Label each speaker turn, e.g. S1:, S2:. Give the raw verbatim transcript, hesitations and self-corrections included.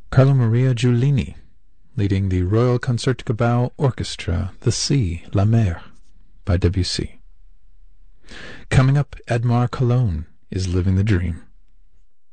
S1: Carlo Maria Giulini, leading the Royal Concertgebouw Orchestra, The Sea, La Mer, by Debussy. Coming up, Edmar Cologne is Living the Dream.